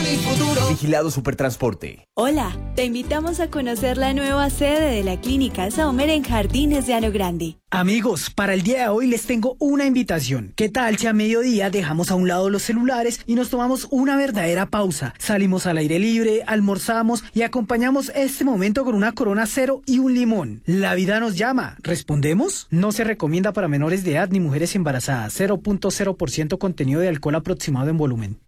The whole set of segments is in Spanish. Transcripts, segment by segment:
y futuro. Vigilado Supertransporte. Hola, te invitamos a conocer la nueva sede de la Clínica Saumer en Jardines de Llano Grande. Amigos, para el día de hoy les tengo una invitación. ¿Qué tal si a mediodía dejamos a un lado los celulares y nos tomamos una verdadera pausa? Salimos al aire libre, almorzamos y acompañamos este momento con una Corona Cero y un limón. La vida nos llama. ¿Respondemos? No se recomienda para menores de edad ni mujeres embarazadas. 0.0% contenido de alcohol aproximado en volumen.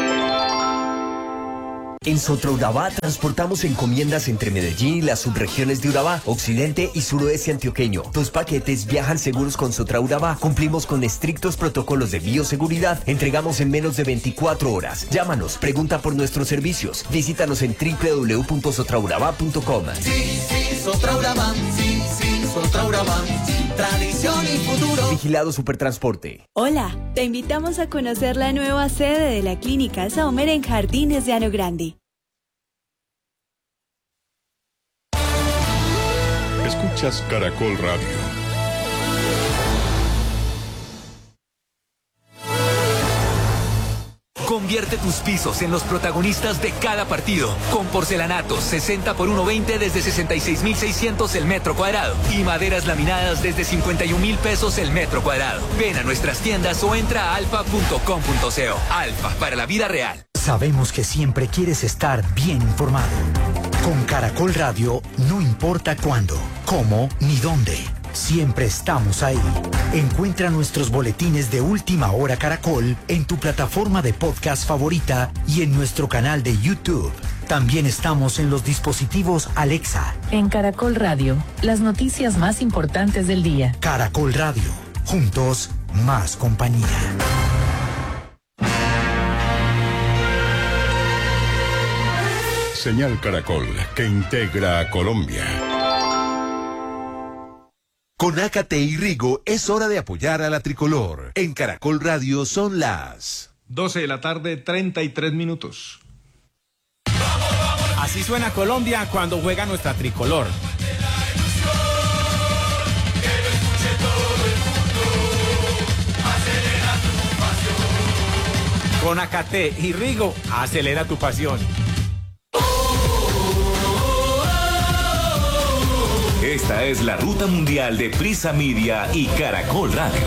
En Sotraurabá transportamos encomiendas entre Medellín y las subregiones de Urabá, occidente y suroeste antioqueño. Tus paquetes viajan seguros con Sotraurabá. Cumplimos con estrictos protocolos de bioseguridad. Entregamos en menos de 24 horas. Llámanos, pregunta por nuestros servicios. Visítanos en www.sotraurabá.com. Sí, Sotraurabá, sí, Sotraurabá. Tradición y futuro. Vigilado Supertransporte. Hola, te invitamos a conocer la nueva sede de la Clínica Saumer en Jardines de Llano Grande. Escuchas Caracol Radio. Convierte tus pisos en los protagonistas de cada partido. Con porcelanatos 60 por 1.20 desde 66.600 el metro cuadrado. Y maderas laminadas desde 51.000 pesos el metro cuadrado. Ven a nuestras tiendas o entra a alfa.com.co. Alfa, para la vida real. Sabemos que siempre quieres estar bien informado. Con Caracol Radio, no importa cuándo, cómo ni dónde. Siempre estamos ahí. Encuentra nuestros boletines de Última Hora Caracol en tu plataforma de podcast favorita y en nuestro canal de YouTube. También estamos en los dispositivos Alexa. En Caracol Radio, las noticias más importantes del día. Caracol Radio. Juntos, más compañía. Señal Caracol, que integra a Colombia. Con Ácate y Rigo es hora de apoyar a la tricolor. En Caracol Radio son las 12 de la tarde, 33 minutos. Así suena Colombia cuando juega nuestra tricolor. Con Ácate y Rigo, acelera tu pasión. Esta es la ruta mundial de Prisa Media y Caracol Radio.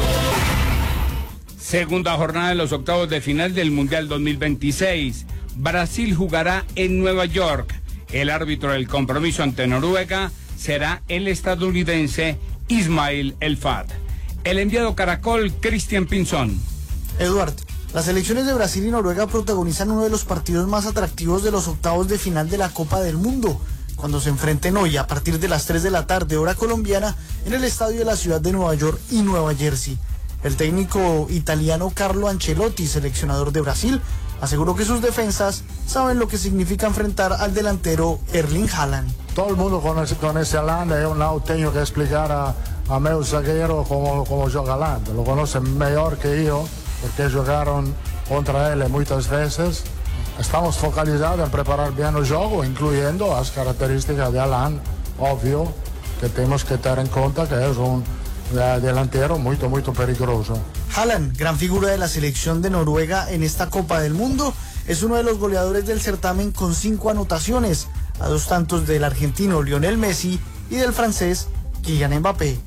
Segunda jornada de los octavos de final del Mundial 2026. Brasil jugará en Nueva York. El árbitro del compromiso ante Noruega será el estadounidense Ismail El Fad. El enviado Caracol, Cristian Pinzón. Eduardo, las elecciones de Brasil y Noruega protagonizan uno de los partidos más atractivos de los octavos de final de la Copa del Mundo, cuando se enfrenten hoy a partir de las 3 de la tarde, hora colombiana, en el estadio de la ciudad de Nueva York y Nueva Jersey. El técnico italiano Carlo Ancelotti, seleccionador de Brasil, aseguró que sus defensas saben lo que significa enfrentar al delantero Erling Haaland. Todo el mundo conoce Haaland, yo no tengo que explicar a meus zagueiro cómo juega Haaland. Lo conocen mejor que yo, porque jugaron contra él muchas veces. Estamos focalizados en preparar bien el juego, incluyendo las características de Haaland. Obvio que tenemos que tener en cuenta que es un delantero muy peligroso. Haaland, gran figura de la selección de Noruega en esta Copa del Mundo, es uno de los goleadores del certamen con 5 anotaciones, a 2 tantos del argentino Lionel Messi y del francés Kylian Mbappé.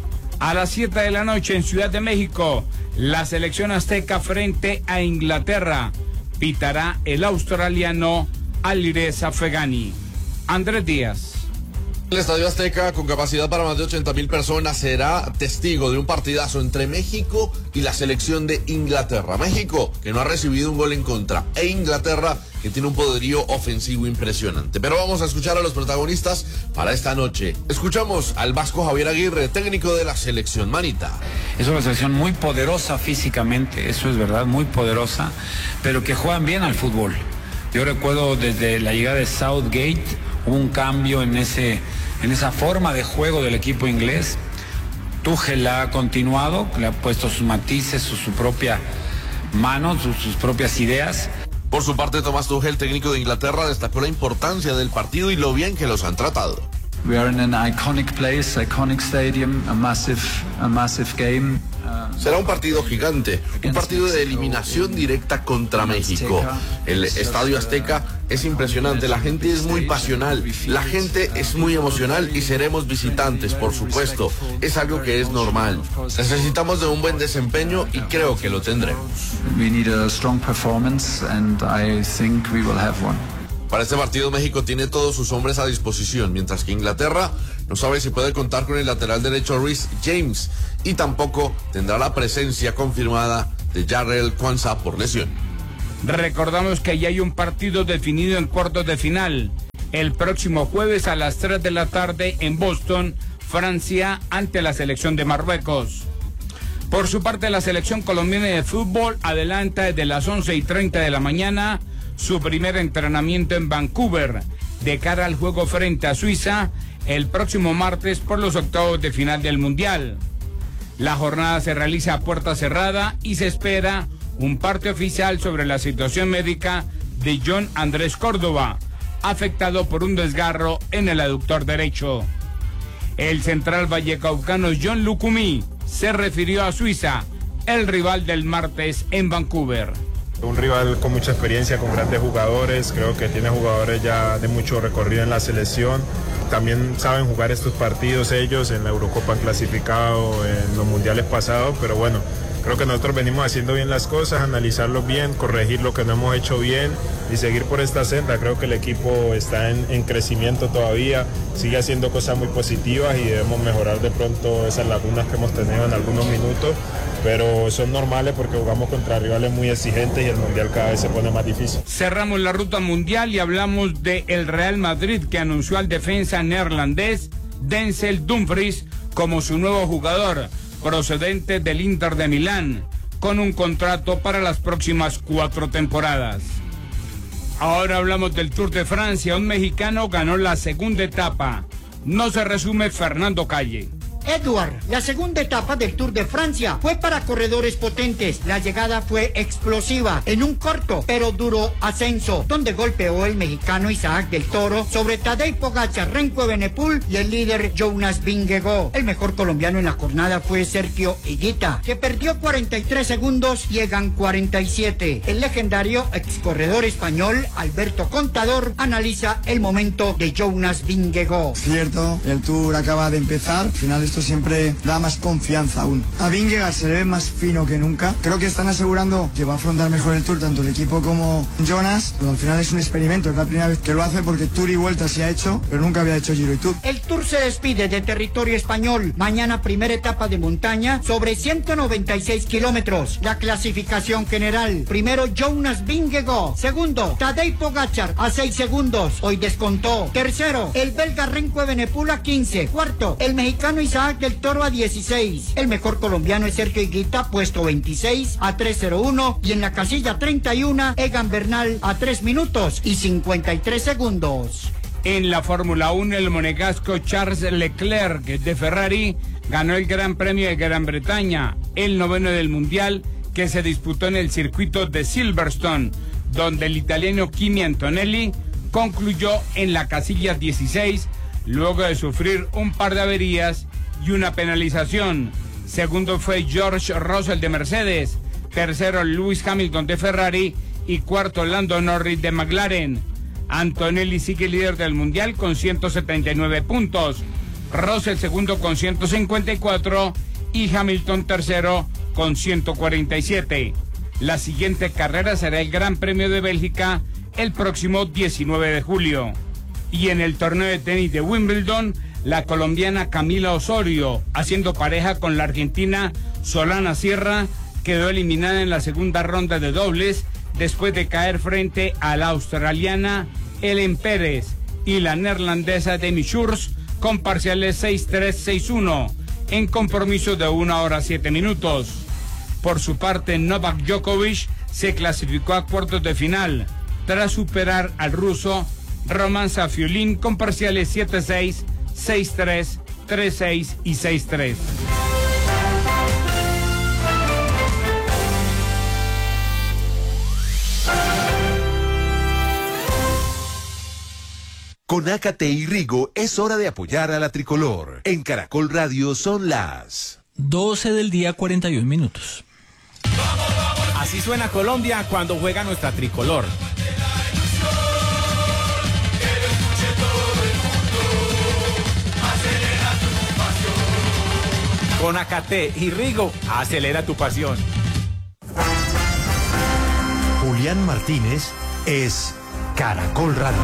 A las 7 de la noche en Ciudad de México, la selección azteca frente a Inglaterra. Pitará el australiano Alireza Fegani. Andrés Díaz. El Estadio Azteca, con capacidad para más de 80.000 personas, será testigo de un partidazo entre México y la selección de Inglaterra. México, que no ha recibido un gol en contra, e Inglaterra, que tiene un poderío ofensivo impresionante. Pero vamos a escuchar a los protagonistas para esta noche. Escuchamos al vasco Javier Aguirre, técnico de la selección manita. Es una selección muy poderosa físicamente, eso es verdad, muy poderosa, pero que juegan bien al fútbol. Yo recuerdo desde la llegada de Southgate, hubo un cambio en esa forma de juego del equipo inglés. Tuchel la ha continuado, le ha puesto sus matices, su propia mano, sus propias ideas. Por su parte, Thomas Tuchel, técnico de Inglaterra, destacó la importancia del partido y lo bien que los han tratado. We are in an iconic place, iconic stadium, a massive game. Será un partido gigante, un partido de eliminación directa contra México. El Estadio Azteca es impresionante, la gente es muy pasional, la gente es muy emocional y seremos visitantes, por supuesto. Es algo que es normal. Necesitamos de un buen desempeño y creo que lo tendremos. We need a strong performance and I think we will have one. Para este partido México tiene todos sus hombres a disposición, mientras que Inglaterra no sabe si puede contar con el lateral derecho Reece James y tampoco tendrá la presencia confirmada de Jarrell Quansah por lesión. Recordamos que ya hay un partido definido en cuartos de final. El próximo jueves a las 3 de la tarde en Boston, Francia ante la selección de Marruecos. Por su parte, la selección colombiana de fútbol adelanta desde las 11:30 de la mañana su primer entrenamiento en Vancouver, de cara al juego frente a Suiza el próximo martes por los octavos de final del Mundial. La jornada se realiza a puerta cerrada y se espera un parte oficial sobre la situación médica de John Andrés Córdoba, afectado por un desgarro en el aductor derecho. El central vallecaucano John Lucumí se refirió a Suiza, el rival del martes en Vancouver. Un rival con mucha experiencia, con grandes jugadores, creo que tiene jugadores ya de mucho recorrido en la selección. También saben jugar estos partidos ellos, en la Eurocopa han clasificado, en los mundiales pasados, pero bueno, creo que nosotros venimos haciendo bien las cosas, analizarlo bien, corregir lo que no hemos hecho bien y seguir por esta senda. Creo que el equipo está en crecimiento todavía, sigue haciendo cosas muy positivas y debemos mejorar de pronto esas lagunas que hemos tenido en algunos minutos, pero son normales porque jugamos contra rivales muy exigentes y el Mundial cada vez se pone más difícil. Cerramos la ruta mundial y hablamos del Real Madrid, que anunció al defensa neerlandés Denzel Dumfries como su nuevo jugador, procedente del Inter de Milán, con un contrato para las próximas 4 temporadas. Ahora hablamos del Tour de Francia. Un mexicano ganó la segunda etapa. No se resume Fernando Calle. Edward, la segunda etapa del Tour de Francia fue para corredores potentes. La llegada fue explosiva en un corto pero duro ascenso, donde golpeó el mexicano Isaac del Toro sobre Tadej Pogačar, Remco Evenepoel y el líder Jonas Vingegaard. El mejor colombiano en la jornada fue Sergio Higuita, que perdió 43 segundos y Egan 47. El legendario excorredor español Alberto Contador analiza el momento de Jonas Vingegaard. Cierto, el Tour acaba de empezar, al final esto siempre da más confianza aún. A Vingegaard se le ve más fino que nunca. Creo que están asegurando que va a afrontar mejor el Tour, tanto el equipo como Jonas, pero al final es un experimento, es la primera vez que lo hace porque Tour y Vuelta se ha hecho, pero nunca había hecho Giro y Tour. El Tour se despide de territorio español. Mañana primera etapa de montaña sobre 196 kilómetros. La clasificación general: primero Jonas Vingegaard, segundo Tadej Pogačar a 6 segundos, hoy descontó. Tercero, el belga Remco Evenepoel a 15. Cuarto, el mexicano Isaac del Toro a 16. El mejor colombiano es Sergio Higuita, puesto 26 a 3:01, y en la casilla 31 Egan Bernal a 3 minutos y 53 segundos. En la Fórmula 1, el monegasco Charles Leclerc de Ferrari ganó el Gran Premio de Gran Bretaña, el 9º del Mundial, que se disputó en el circuito de Silverstone, donde el italiano Kimi Antonelli concluyó en la casilla 16 luego de sufrir un par de averías y una penalización. Segundo fue George Russell de Mercedes, tercero Lewis Hamilton de Ferrari y cuarto Lando Norris de McLaren. Antonelli sigue líder del Mundial con 179 puntos, Russell segundo con 154 y Hamilton tercero con 147. La siguiente carrera será el Gran Premio de Bélgica el próximo 19 de julio. Y en el torneo de tenis de Wimbledon, la colombiana Camila Osorio, haciendo pareja con la argentina Solana Sierra, quedó eliminada en la segunda ronda de dobles después de caer frente a la australiana Ellen Pérez y la neerlandesa Demi Schuurs con parciales 6-3, 6-1 en compromiso de 1 hora 7 minutos. Por su parte, Novak Djokovic se clasificó a cuartos de final tras superar al ruso Roman Safiulin con parciales 7-6, 6-3, 3-6 y 6-3. Con Ácate y Rigo es hora de apoyar a la tricolor. En Caracol Radio son las 12 del día, 41 minutos. Así suena Colombia cuando juega nuestra tricolor. Con Acate y Rigo, acelera tu pasión. Julián Martínez es Caracol Radio.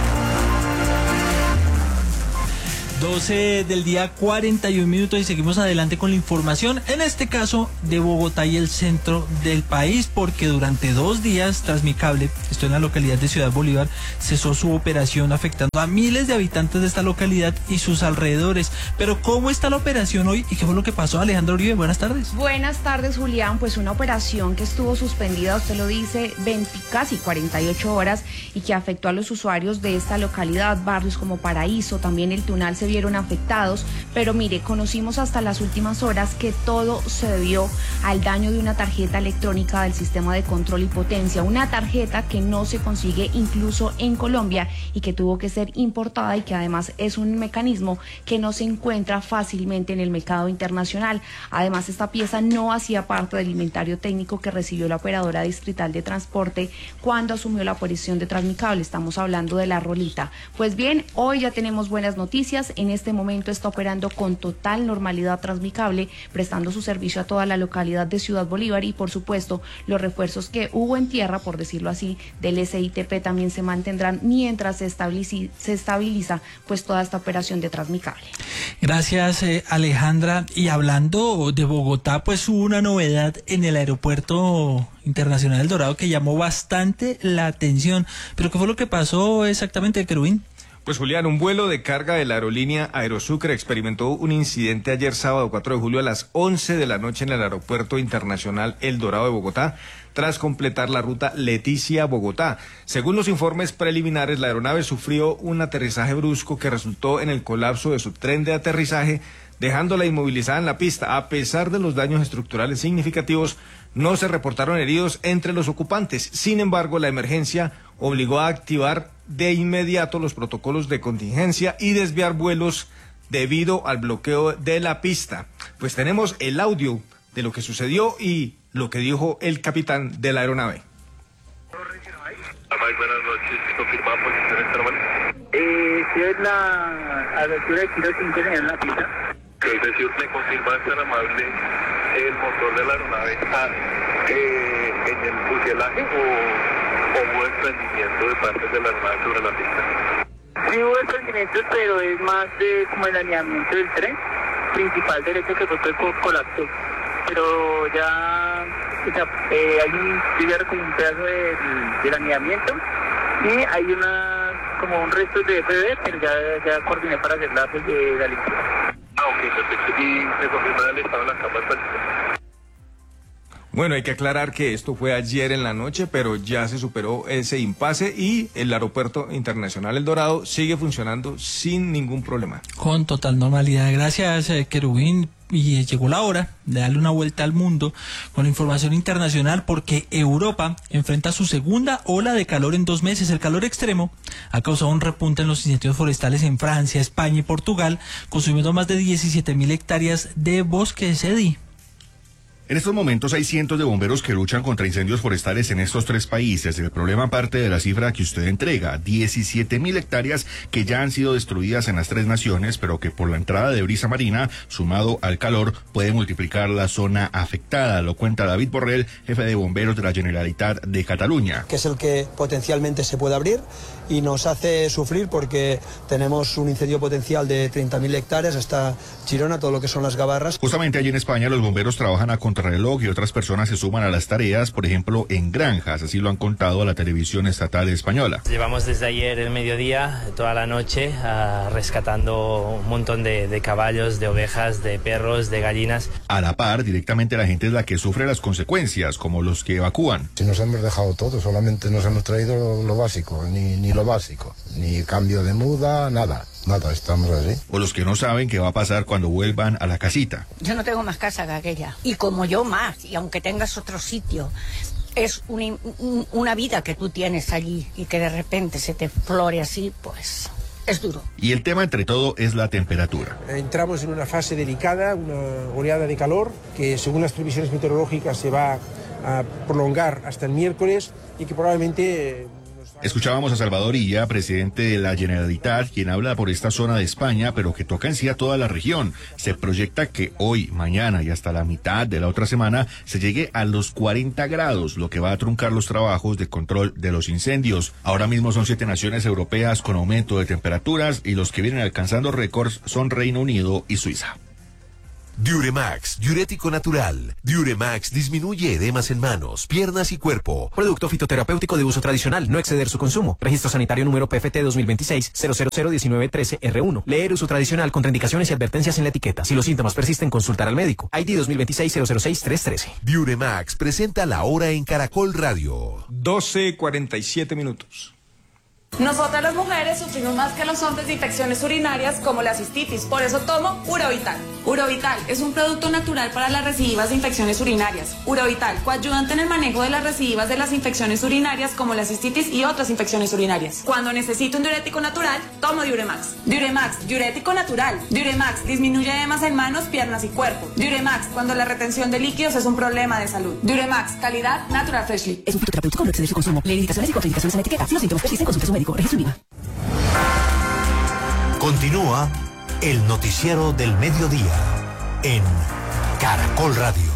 12 del día, 41 minutos y seguimos adelante con la información, en este caso de Bogotá y el centro del país, porque durante 2 días Transmicable, esto en la localidad de Ciudad Bolívar, cesó su operación afectando a miles de habitantes de esta localidad y sus alrededores. Pero ¿cómo está la operación hoy y qué fue lo que pasó? Alejandra Uribe, buenas tardes. Buenas tardes, Julián. Pues una operación que estuvo suspendida, usted lo dice, casi 48 horas y que afectó a los usuarios de esta localidad, barrios como Paraíso, también el Tunal se vieron afectados, pero mire, conocimos hasta las últimas horas que todo se debió al daño de una tarjeta electrónica del sistema de control y potencia, una tarjeta que no se consigue incluso en Colombia y que tuvo que ser importada y que además es un mecanismo que no se encuentra fácilmente en el mercado internacional. Además, esta pieza no hacía parte del inventario técnico que recibió la operadora distrital de transporte cuando asumió la operación de Transmicable. Estamos hablando de la Rolita. Pues bien, hoy ya tenemos buenas noticias. En este momento está operando con total normalidad Transmicable, prestando su servicio a toda la localidad de Ciudad Bolívar y por supuesto los refuerzos que hubo en tierra, por decirlo así, del SITP también se mantendrán mientras se estabiliza pues toda esta operación de Transmicable. Gracias, Alejandra. Y hablando de Bogotá, pues hubo una novedad en el aeropuerto internacional El Dorado que llamó bastante la atención. ¿Pero qué fue lo que pasó exactamente, Querubín? Pues Julián, un vuelo de carga de la aerolínea Aerosucre experimentó un incidente ayer sábado 4 de julio a las 11 de la noche en el aeropuerto internacional El Dorado de Bogotá, tras completar la ruta Leticia-Bogotá. Según los informes preliminares, la aeronave sufrió un aterrizaje brusco que resultó en el colapso de su tren de aterrizaje, dejándola inmovilizada en la pista. A pesar de los daños estructurales significativos, no se reportaron heridos entre los ocupantes. Sin embargo, la emergencia obligó a activar de inmediato los protocolos de contingencia y desviar vuelos debido al bloqueo de la pista. Pues tenemos el audio de lo que sucedió y lo que dijo el capitán de la aeronave. Buenas noches, confirmada posición normal. Si es la abertura de kilo 5 en la pista. Es decir, me confirma tan amable el motor de la aeronave está en el fuselaje o hubo desprendimiento de partes de la aeronave sobre la pista. Sí hubo desprendimientos, pero es más de como el alineamiento del tren principal derecho que fue por colapso. Pero ya hay un pedazo del alineamiento y hay como un resto de FD, pero ya coordiné para hacer la limpieza. Ok, perfecto. ¿Y me confirma el estado de la capa de? Bueno, hay que aclarar que esto fue ayer en la noche, pero ya se superó ese impasse y el aeropuerto internacional El Dorado sigue funcionando sin ningún problema. Con total normalidad. Gracias, Querubín. Y llegó la hora de darle una vuelta al mundo con la información internacional, porque Europa enfrenta su segunda ola de calor en 2 meses. El calor extremo ha causado un repunte en los incendios forestales en Francia, España y Portugal, consumiendo más de 17.000 hectáreas de bosque cedí. En estos momentos hay cientos de bomberos que luchan contra incendios forestales en estos 3 países. El problema parte de la cifra que usted entrega, 17.000 hectáreas que ya han sido destruidas en las 3 naciones, pero que por la entrada de brisa marina, sumado al calor, puede multiplicar la zona afectada. Lo cuenta David Borrell, jefe de bomberos de la Generalitat de Cataluña. Que es el que potencialmente se puede abrir y nos hace sufrir porque tenemos un incendio potencial de 30.000 hectáreas hasta Girona, todo lo que son las Gavarras. Justamente allí en España los bomberos trabajan a contrarreloj y otras personas se suman a las tareas, por ejemplo en granjas, así lo han contado a la televisión estatal española. Llevamos desde ayer el mediodía, toda la noche, rescatando un montón de caballos, de ovejas, de perros, de gallinas. A la par, directamente la gente es la que sufre las consecuencias, como los que evacúan. Si nos hemos dejado todo, solamente nos hemos traído lo básico, ni lo básico, ni cambio de muda, nada, estamos así. O los que no saben qué va a pasar cuando vuelvan a la casita. Yo no tengo más casa que aquella, y como yo más, y aunque tengas otro sitio, es una vida que tú tienes allí y que de repente se te flore así, pues es duro. Y el tema entre todo es la temperatura. Entramos en una fase delicada, una oleada de calor que según las previsiones meteorológicas se va a prolongar hasta el miércoles y que probablemente... Escuchábamos a Salvador Illa, presidente de la Generalitat, quien habla por esta zona de España, pero que toca en sí a toda la región. Se proyecta que hoy, mañana y hasta la mitad de la otra semana se llegue a los 40 grados, lo que va a truncar los trabajos de control de los incendios. Ahora mismo son 7 naciones europeas con aumento de temperaturas y los que vienen alcanzando récords son Reino Unido y Suiza. Diuremax, diurético natural. Diuremax disminuye edemas en manos, piernas y cuerpo. Producto fitoterapéutico de uso tradicional, no exceder su consumo. Registro sanitario número PFT 2026-0001913R1. Leer uso tradicional, contraindicaciones y advertencias en la etiqueta. Si los síntomas persisten, consultar al médico. ID 2026-006-313. Diuremax presenta la hora en Caracol Radio. 12:47 minutos. Nosotras las mujeres sufrimos más que los hombres de infecciones urinarias como la cistitis, por eso tomo Urovital. Urovital es un producto natural para las recidivas de infecciones urinarias. Urovital, coayudante en el manejo de las recidivas de las infecciones urinarias como la cistitis y otras infecciones urinarias. Cuando necesito un diurético natural, tomo Diuremax. Diuremax, diurético natural. Diuremax disminuye edemas en manos, piernas y cuerpo. Diuremax, cuando la retención de líquidos es un problema de salud. Diuremax, calidad Natural Freshly. Es un fitoterapéutico, no exceder su consumo. Leer indicaciones y contraindicaciones en la etiqueta. Si los síntomas persisten, consulte a su médico. Continúa el noticiero del mediodía en Caracol Radio.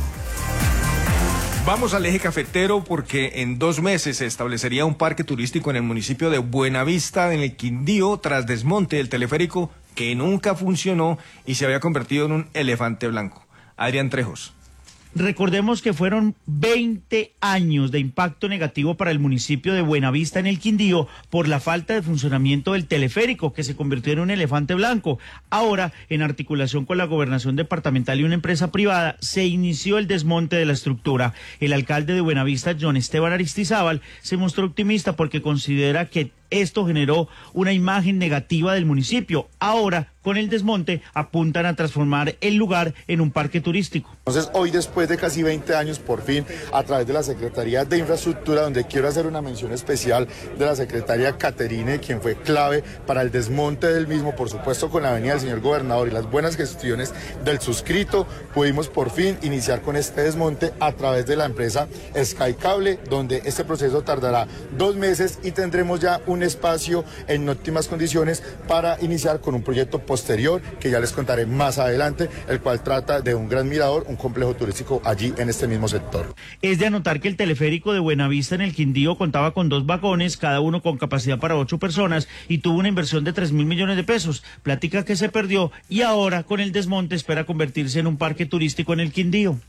Vamos al eje cafetero porque en 2 meses se establecería un parque turístico en el municipio de Buenavista, en el Quindío, tras desmonte del teleférico que nunca funcionó y se había convertido en un elefante blanco. Adrián Trejos. Recordemos que fueron 20 años de impacto negativo para el municipio de Buenavista en el Quindío por la falta de funcionamiento del teleférico que se convirtió en un elefante blanco. Ahora, en articulación con la gobernación departamental y una empresa privada, se inició el desmonte de la estructura. El alcalde de Buenavista, John Esteban Aristizábal, se mostró optimista porque considera que esto generó una imagen negativa del municipio. Ahora, con el desmonte, apuntan a transformar el lugar en un parque turístico. Entonces, hoy, después de casi 20 años, por fin, a través de la Secretaría de Infraestructura, donde quiero hacer una mención especial de la secretaria Caterine, quien fue clave para el desmonte del mismo, por supuesto, con la venida del señor gobernador y las buenas gestiones del suscrito, pudimos por fin iniciar con este desmonte a través de la empresa Sky Cable, donde este proceso tardará 2 meses y tendremos ya un espacio en óptimas condiciones para iniciar con un proyecto posterior que ya les contaré más adelante, el cual trata de un gran mirador, un complejo turístico allí en este mismo sector. Es de anotar que el teleférico de Buenavista en el Quindío contaba con 2 vagones, cada uno con capacidad para 8 personas y tuvo una inversión de 3.000 millones de pesos, plática que se perdió y ahora con el desmonte espera convertirse en un parque turístico en el Quindío.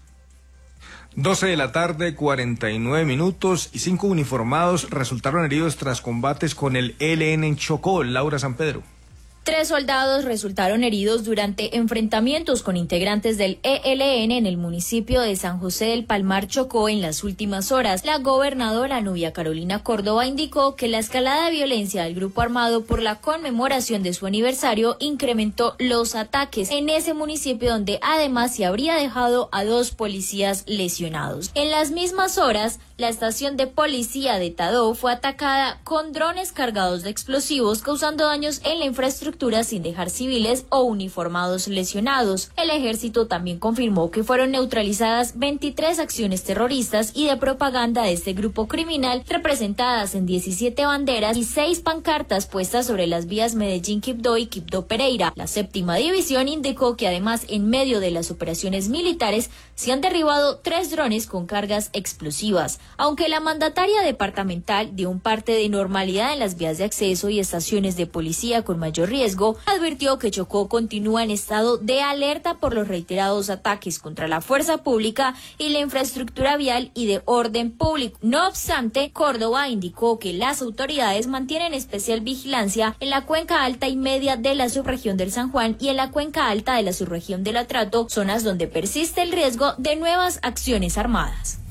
12 de la tarde, 49 minutos y 5 uniformados resultaron heridos tras combates con el ELN en Chocó. Laura San Pedro. 3 soldados resultaron heridos durante enfrentamientos con integrantes del ELN en el municipio de San José del Palmar, Chocó, en las últimas horas. La gobernadora Nubia Carolina Córdoba indicó que la escalada de violencia del grupo armado por la conmemoración de su aniversario incrementó los ataques en ese municipio, donde además se habría dejado a 2 policías lesionados. En las mismas horas, la estación de policía de Tadó fue atacada con drones cargados de explosivos, causando daños en la infraestructura sin dejar civiles o uniformados lesionados. El ejército también confirmó que fueron neutralizadas 23 acciones terroristas y de propaganda de este grupo criminal, representadas en 17 banderas y 6 pancartas puestas sobre las vías Medellín-Quibdó y Quibdó-Pereira. La 7ª división indicó que además, en medio de las operaciones militares, se han derribado 3 drones con cargas explosivas. Aunque la mandataria departamental dio un parte de normalidad en las vías de acceso y estaciones de policía con mayor riesgo, advirtió que Chocó continúa en estado de alerta por los reiterados ataques contra la fuerza pública y la infraestructura vial y de orden público. No obstante, Córdoba indicó que las autoridades mantienen especial vigilancia en la cuenca alta y media de la subregión del San Juan y en la cuenca alta de la subregión del Atrato, zonas donde persiste el riesgo de nuevas acciones armadas.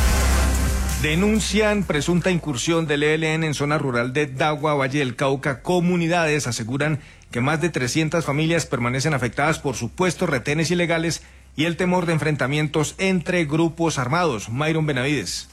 Denuncian presunta incursión del ELN en zona rural de Dagua, Valle del Cauca. Comunidades aseguran que más de 300 familias permanecen afectadas por supuestos retenes ilegales y el temor de enfrentamientos entre grupos armados. Mayron Benavides.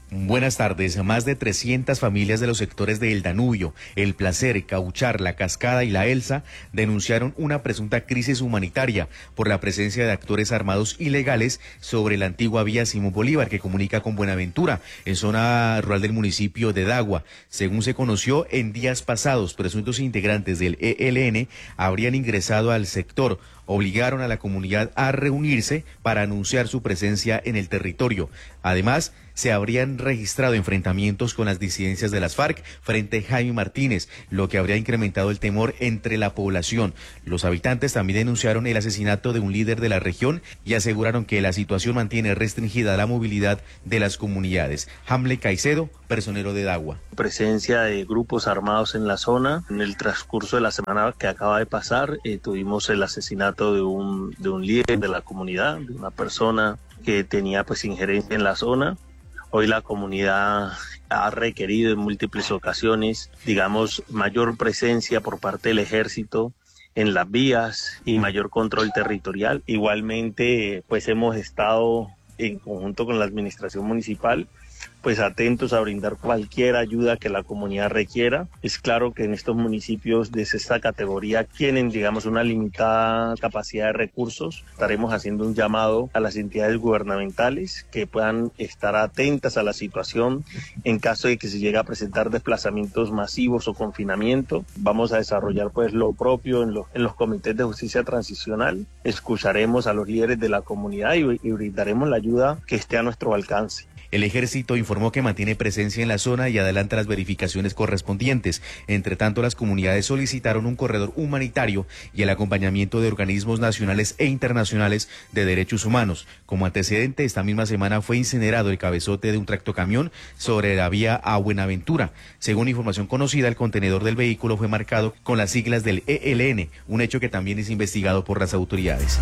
Buenas tardes. Más de 300 familias de los sectores de El Danubio, El Placer, Cauchar, La Cascada y La Elsa denunciaron una presunta crisis humanitaria por la presencia de actores armados ilegales sobre la antigua vía Simón Bolívar que comunica con Buenaventura, en zona rural del municipio de Dagua. Según se conoció, en días pasados, presuntos integrantes del ELN habrían ingresado al sector, obligaron a la comunidad a reunirse para anunciar su presencia en el territorio. Además, se habrían registrado enfrentamientos con las disidencias de las FARC frente a Jaime Martínez, lo que habría incrementado el temor entre la población. Los habitantes también denunciaron el asesinato de un líder de la región y aseguraron que la situación mantiene restringida la movilidad de las comunidades. Hamle Caicedo, personero de Dagua. Presencia de grupos armados en la zona. En el transcurso de la semana que acaba de pasar, tuvimos el asesinato de un líder de la comunidad, de una persona que tenía pues injerencia en la zona. Hoy la comunidad ha requerido en múltiples ocasiones, digamos, mayor presencia por parte del ejército en las vías y mayor control territorial. Igualmente, pues hemos estado en conjunto con la administración municipal, pues atentos a brindar cualquier ayuda que la comunidad requiera. Es claro que en estos municipios de esta categoría tienen, digamos, una limitada capacidad de recursos. Estaremos haciendo un llamado a las entidades gubernamentales que puedan estar atentas a la situación en caso de que se llegue a presentar desplazamientos masivos o confinamiento. Vamos a desarrollar pues lo propio en los comités de justicia transicional. Escucharemos a los líderes de la comunidad y brindaremos la ayuda que esté a nuestro alcance. El ejército informó que mantiene presencia en la zona y adelanta las verificaciones correspondientes. Entre tanto, las comunidades solicitaron un corredor humanitario y el acompañamiento de organismos nacionales e internacionales de derechos humanos. Como antecedente, esta misma semana fue incinerado el cabezote de un tractocamión sobre la vía a Buenaventura. Según información conocida, el contenedor del vehículo fue marcado con las siglas del ELN, un hecho que también es investigado por las autoridades.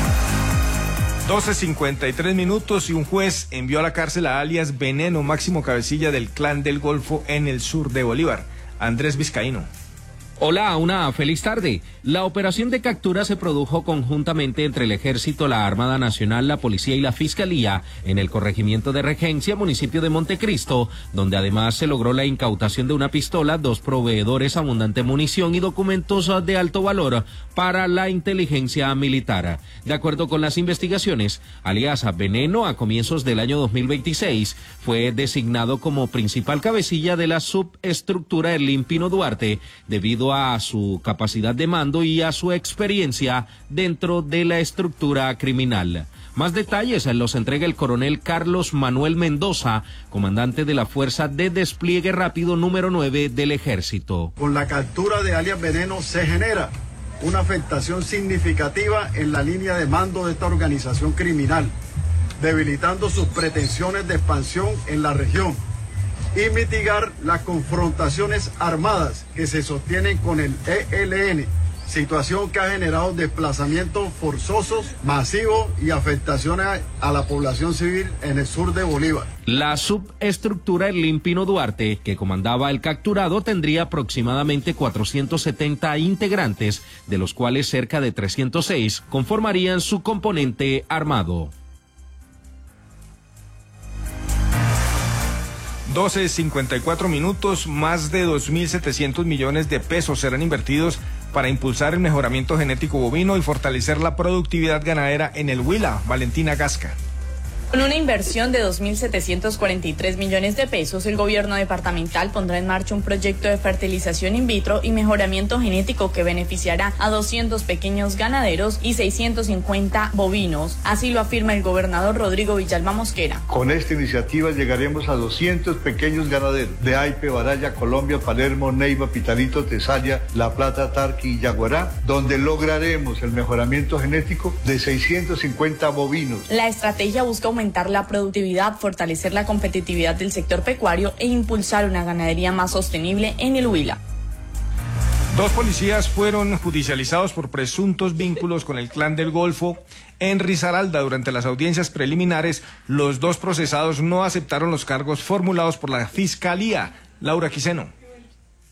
12:53 minutos y un juez envió a la cárcel a alias Veneno, máximo cabecilla del Clan del Golfo en el sur de Bolívar. Andrés Vizcaíno. Hola, una feliz tarde. La operación de captura se produjo conjuntamente entre el Ejército, la Armada Nacional, la Policía y la Fiscalía en el corregimiento de Regencia, municipio de Montecristo, donde además se logró la incautación de una pistola, 2 proveedores, abundante munición y documentos de alto valor para la inteligencia militar. De acuerdo con las investigaciones, alias Veneno, a comienzos del año 2026, fue designado como principal cabecilla de la subestructura Erlín Pino Duarte, debido a su capacidad de mando y a su experiencia dentro de la estructura criminal. Más detalles los entrega el coronel Carlos Manuel Mendoza, comandante de la Fuerza de Despliegue Rápido número 9 del Ejército. Con la captura de alias Veneno se genera una afectación significativa en la línea de mando de esta organización criminal, debilitando sus pretensiones de expansión en la región y mitigar las confrontaciones armadas que se sostienen con el ELN, situación que ha generado desplazamientos forzosos, masivos y afectaciones a la población civil en el sur de Bolívar. La subestructura Erlín Pino Duarte, que comandaba el capturado, tendría aproximadamente 470 integrantes, de los cuales cerca de 306 conformarían su componente armado. 12:54 minutos, más de 2.700 millones de pesos serán invertidos para impulsar el mejoramiento genético bovino y fortalecer la productividad ganadera en el Huila. Valentina Gasca. Con una inversión de 2.743 millones de pesos, el gobierno departamental pondrá en marcha un proyecto de fertilización in vitro y mejoramiento genético que beneficiará a 200 pequeños ganaderos y 650 bovinos. Así lo afirma el gobernador Rodrigo Villalba Mosquera. Con esta iniciativa llegaremos a 200 pequeños ganaderos de Aipe, Baraya, Colombia, Palermo, Neiva, Pitalito, Tesalia, La Plata, Tarqui y Yaguará, donde lograremos el mejoramiento genético de 650 bovinos. La estrategia busca aumentar la productividad, fortalecer la competitividad del sector pecuario e impulsar una ganadería más sostenible en el Huila. 2 policías fueron judicializados por presuntos vínculos con el Clan del Golfo en Risaralda. Durante las audiencias preliminares, los 2 procesados no aceptaron los cargos formulados por la Fiscalía. Laura Quiseno.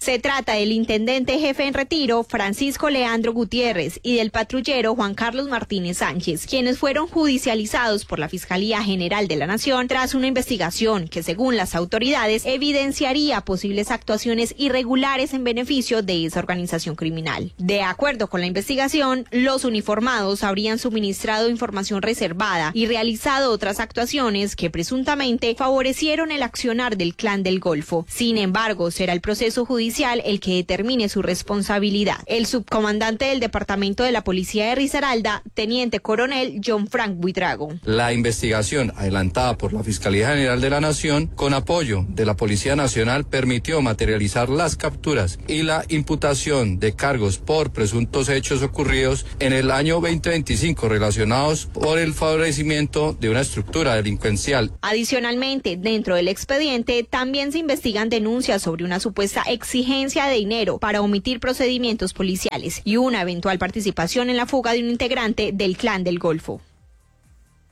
Se trata del intendente jefe en retiro, Francisco Leandro Gutiérrez, y del patrullero Juan Carlos Martínez Sánchez, quienes fueron judicializados por la Fiscalía General de la Nación tras una investigación que, según las autoridades, evidenciaría posibles actuaciones irregulares en beneficio de esa organización criminal. De acuerdo con la investigación, los uniformados habrían suministrado información reservada y realizado otras actuaciones que presuntamente favorecieron el accionar del Clan del Golfo. Sin embargo, será el proceso judicial el que determine su responsabilidad. El subcomandante del Departamento de la Policía de Risaralda, teniente coronel John Frank Buitrago. La investigación adelantada por la Fiscalía General de la Nación, con apoyo de la Policía Nacional, permitió materializar las capturas y la imputación de cargos por presuntos hechos ocurridos en el año 2025 relacionados por el favorecimiento de una estructura delincuencial. Adicionalmente, dentro del expediente también se investigan denuncias sobre una supuesta exigencia de dinero para omitir procedimientos policiales y una eventual participación en la fuga de un integrante del Clan del Golfo.